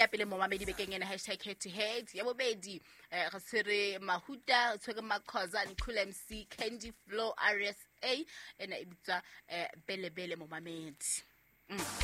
ya pele momamedi bekeng ena hashtag head to head ya bobedi re tshwere Mahuta o tshwere Makhoza Cool MC Candy Flow RSA ena e bitswa bele momamedi